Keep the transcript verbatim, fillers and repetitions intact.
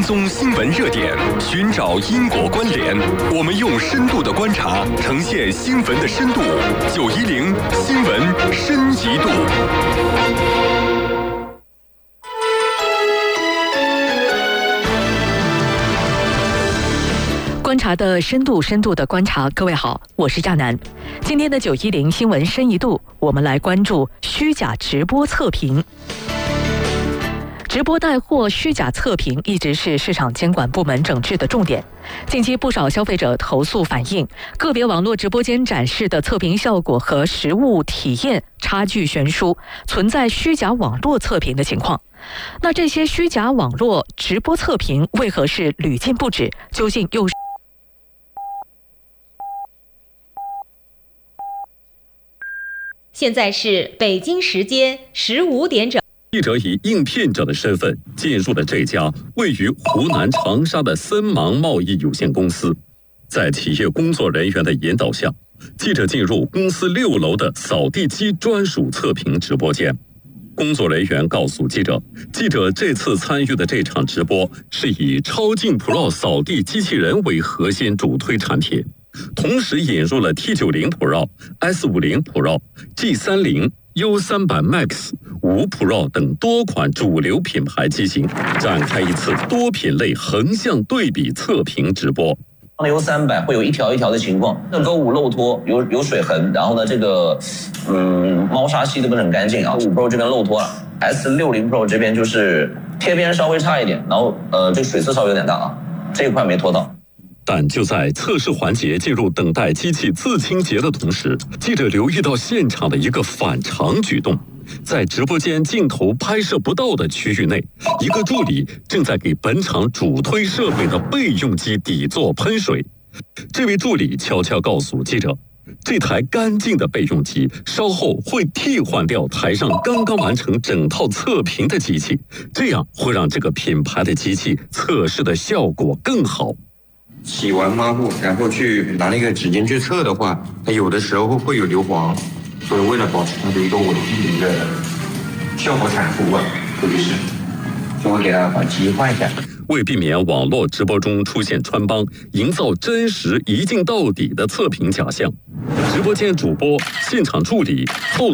踪新闻热点，寻找因果关联。我们用深度的观察，呈现新闻的深度。九一零新闻深一度。 观察的深度，深度的观察。各位好，我是乍南。今天的九一零新闻深一度，我们来关注虚假直播测评。直播带货虚假测评一直是市场监管部门整治的重点。近期不少消费者投诉反映，个别网络直播间展示的测评效果和实物体验差距悬殊，存在虚假网络测评的情况。那这些虚假网络直播测评为何是屡禁不止？究竟又是？ 现在是北京时间十五点整。 记者以应聘者的身份进入了这家位于湖南长沙的森芒贸易有限公司。在企业工作人员的引导下，记者进入公司六楼的扫地机专属测评直播间。工作人员告诉记者，记者这次参与的这场直播是以超净 Pro 扫地机器人为核心主推产品，同时引入了 T 九十 Pro、S 五十 Pro、G 三十、U 三百 Max、五 Pro 等多款主流品牌机型，展开一次多品类横向对比测评直播。 U 三百会有一条一条的情况，那勾五漏脱，有有水痕，然后呢，这个嗯猫砂吸的不是很干净啊。五 Pro 这边漏脱了 ，S 六十 Pro 这边就是贴边稍微差一点，然后呃这个水渍稍微有点大啊，这一块没拖到。 但就在测试环节进入等待机器自清洁的同时，记者留意到现场的一个反常举动。在直播间镜头拍摄不到的区域内，一个助理正在给本场主推设备的备用机底座喷水。这位助理悄悄告诉记者，这台干净的备用机稍后会替换掉台上刚刚完成整套测评的机器，这样会让这个品牌的机器测试的效果更好。 洗完抹布，然后去拿那个纸巾去测的话，它有的时候会有硫磺，所以为了保持它的一个稳定的一个效果产出啊，特别是就会给它把机换一下。 为避免网络直播中出现穿帮，营造真实一镜到底的测评假象，直播间主播、现场助理后